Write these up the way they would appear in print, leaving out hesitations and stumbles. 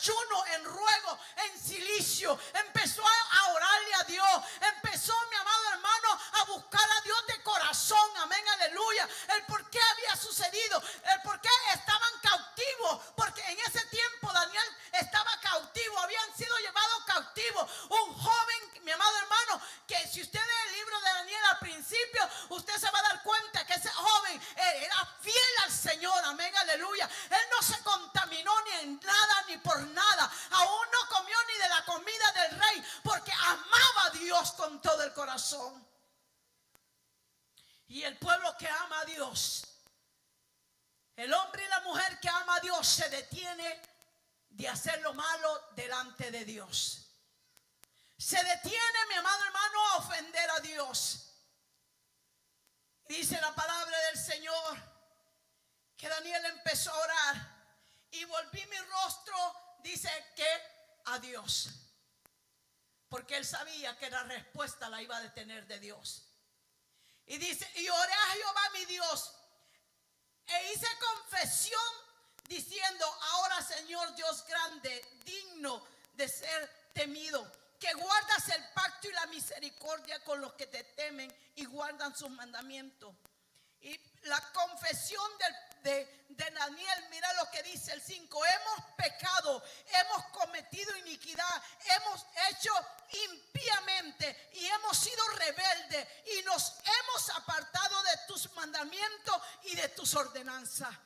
ayuno, en ruego, en silicio. Empezó a orarle a Dios. Empezó, mi amado hermano, a buscar a Dios de corazón. Amén, aleluya. El por qué había sucedido, el por qué estaban cautivos. Porque en ese tiempo Daniel estaba cautivo, habían sido llevados cautivos. Un joven, mi amado hermano, que si usted lee el libro de Daniel al principio, usted se va a dar cuenta que ese joven era fiel al Señor. Amén, aleluya. Él no se contaminó ni en nada ni por nada. Aún no comió ni de la comida del rey, porque amaba a Dios con todo el corazón. Y el pueblo que ama a Dios, el hombre y la mujer que ama a Dios, se detiene de hacer lo malo delante de Dios. Se detiene, mi amado hermano, a ofender a Dios. Dice la palabra del Señor que Daniel empezó a orar y volví mi rostro, dice que a Dios, porque él sabía que la respuesta la iba a tener de Dios. Y dice, y oré a Jehová mi Dios e hice confesión diciendo: ahora, Señor Dios grande, digno de ser temido, que guardas el pacto y la misericordia con los que te temen y guardan sus mandamientos. Y la confesión de Daniel, mira lo que dice el 5: hemos pecado, hemos cometido iniquidad, hemos hecho impíamente y hemos sido rebeldes y nos hemos apartado de tus mandamientos y de tus ordenanzas.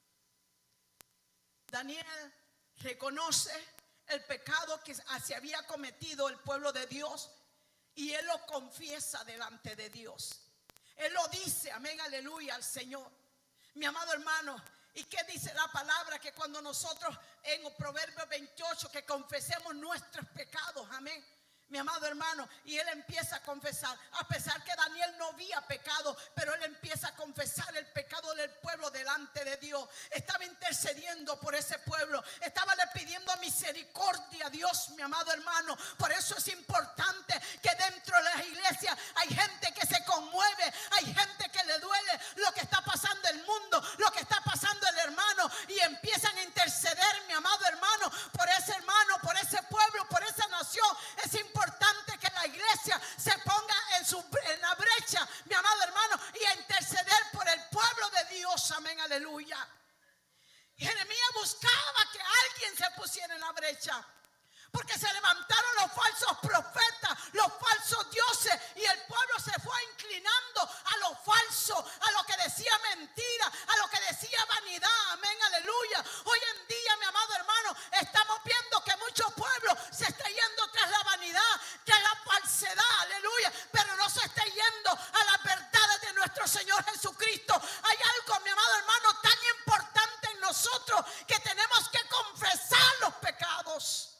Daniel reconoce el pecado que se había cometido el pueblo de Dios y él lo confiesa delante de Dios. Él lo dice, amén, aleluya, al Señor. Mi amado hermano, ¿y qué dice la palabra? Que cuando nosotros en Proverbios 28 que confesemos nuestros pecados, amén, mi amado hermano, y él empieza a confesar, a pesar que Daniel no había pecado, pero él empieza a confesar el pecado del pueblo delante de Dios. Estaba intercediendo por ese pueblo, estaba le pidiendo misericordia a Dios, mi amado hermano. Por eso es importante que dentro de las iglesias hay gente que se conmueve, hay gente que le duele lo que está pasando el mundo, lo que está pasando el hermano, y empiezan a interceder, mi amado hermano, por ese hermano, por ese pueblo, por esa nación. Es importante que la iglesia se ponga en la brecha, mi amado hermano, y a interceder por el pueblo de Dios, amén, aleluya. Jeremías buscaba que alguien se pusiera en la brecha, porque se levantaron los falsos profetas, los falsos dioses, y el pueblo se fue inclinando a lo falso, a lo que decía mentira, a lo que decía vanidad, amén, aleluya. Hoy en día, mi amado hermano, estamos viendo que muchos pueblos se están yendo tras la vanidad, tras la falsedad, aleluya, pero no se está yendo a las verdades de nuestro Señor Jesucristo. Hay algo, mi amado hermano, tan importante en nosotros, que tenemos que confesar los pecados.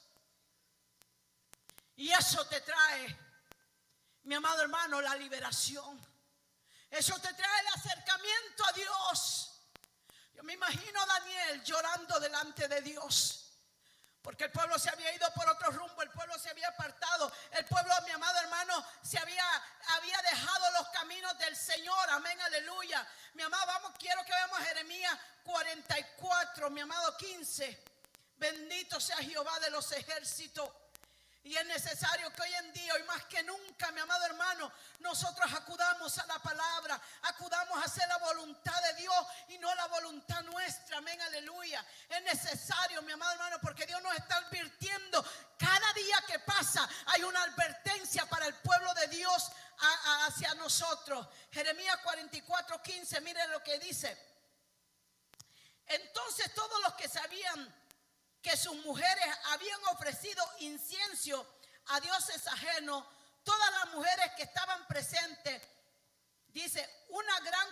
Y eso te trae, mi amado hermano, la liberación. Eso te trae el acercamiento a Dios. Yo me imagino a Daniel llorando delante de Dios, porque el pueblo se había ido por otro rumbo, el pueblo se había apartado, el pueblo, mi amado hermano, se había dejado los caminos del Señor, amén, aleluya. Mi amado, quiero que veamos Jeremías 44, mi amado 15. Bendito sea Jehová de los ejércitos. Y es necesario que hoy en día, hoy más que nunca, mi amado hermano, nosotros acudamos a la palabra, acudamos a hacer la voluntad de Dios y no la voluntad nuestra, amén, aleluya. Es necesario, mi amado hermano, porque Dios nos está advirtiendo. Cada día que pasa hay una advertencia para el pueblo de Dios hacia nosotros. Jeremías 44, 15, mire lo que dice. Entonces todos los que sabían que sus mujeres habían ofrecido incienso a dioses ajenos, todas las mujeres que estaban presentes, dice, una gran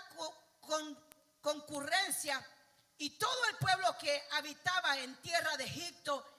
concurrencia, y todo el pueblo que habitaba en tierra de Egipto